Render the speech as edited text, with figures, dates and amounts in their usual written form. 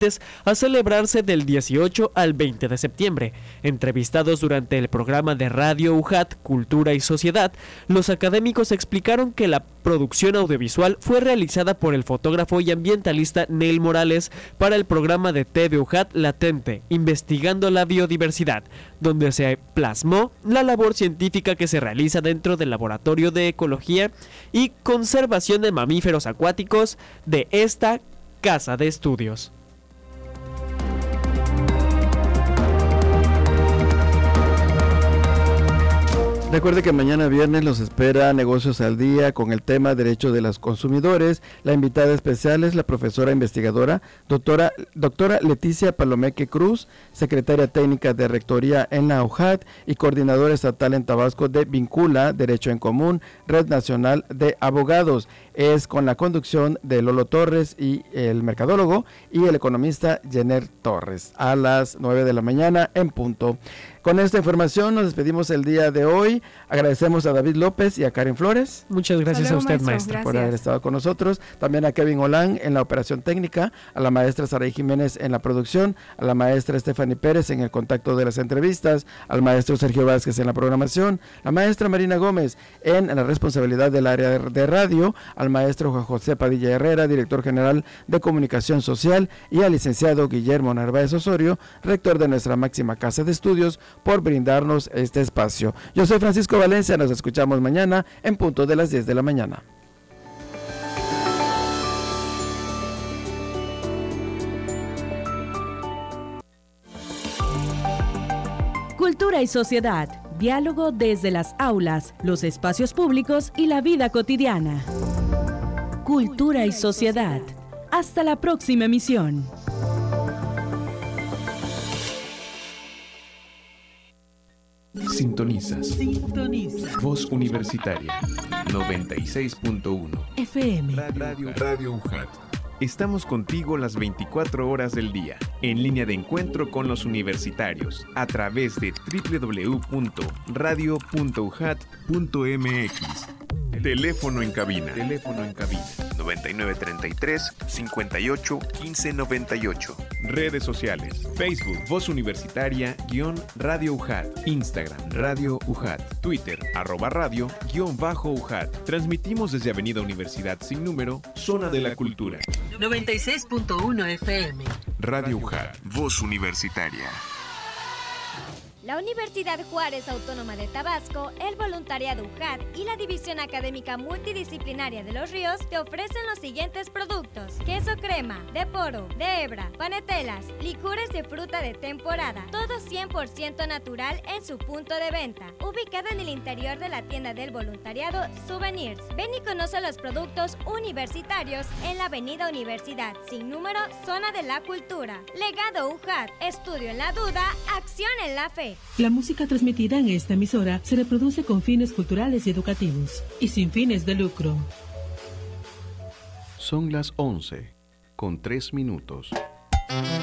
a celebrarse del 18 al 20 de septiembre. Entrevistados durante el programa de Radio UJAT, Cultura y Sociedad, los académicos explicaron que la producción audiovisual fue realizada por el fotógrafo y ambientalista Neil Morales para el programa de TV UJAT Latente, Investigando la Biodiversidad, donde se plasmó la labor científica que se realiza dentro del Laboratorio de Ecología y Conservación de Mamíferos Acuáticos de esta casa de estudios. Recuerde que mañana viernes los espera Negocios al Día con el tema Derechos de los Consumidores. La invitada especial es la profesora investigadora doctora Leticia Palomeque Cruz, secretaria técnica de Rectoría en la UJAT y coordinadora estatal en Tabasco de Vincula, Derecho en Común, Red Nacional de Abogados. Es con la conducción de Lolo Torres y el mercadólogo y el economista Jenner Torres a las 9 de la mañana en punto. Con esta información nos despedimos el día de hoy. Agradecemos a David López y a Karen Flores. Muchas gracias a usted, maestra, por haber estado con nosotros. También a Kevin Olán en la operación técnica, a la maestra Saray Jiménez en la producción, a la maestra Stephanie Pérez en el contacto de las entrevistas, al maestro Sergio Vázquez en la programación, la maestra Marina Gómez en la responsabilidad del área de radio, al maestro Juan José Padilla Herrera, director general de Comunicación Social, y al licenciado Guillermo Narváez Osorio, rector de nuestra máxima casa de estudios, por brindarnos este espacio. Yo soy Francisco Valencia, nos escuchamos mañana en punto de las 10 de la mañana. Cultura y sociedad, diálogo desde las aulas, los espacios públicos y la vida cotidiana. Cultura y sociedad. Hasta la próxima emisión. Sintonizas. Voz Universitaria 96.1 FM. Radio UJAT. Estamos contigo las 24 horas del día, en línea de encuentro con los universitarios, a través de www.radio.ujat.mx. Teléfono en cabina. 9933-581598. Redes sociales. Facebook, Voz Universitaria, _Radio UJAT. Instagram, Radio UJAT. Twitter, @radio_UJAT. Transmitimos desde Avenida Universidad sin número, Zona de la Cultura. 96.1 FM. Radio UJAT, Voz Universitaria. La Universidad Juárez Autónoma de Tabasco, el voluntariado UJAT y la División Académica Multidisciplinaria de Los Ríos te ofrecen los siguientes productos: queso crema, de poro, de hebra, panetelas, licores de fruta de temporada, todo 100% natural en su punto de venta, ubicado en el interior de la tienda del voluntariado Souvenirs. Ven y conoce los productos universitarios en la Avenida Universidad sin número, Zona de la Cultura. Legado UJAT, estudio en la duda, acción en la fe. La música transmitida en esta emisora se reproduce con fines culturales y educativos y sin fines de lucro. Son las 11:03.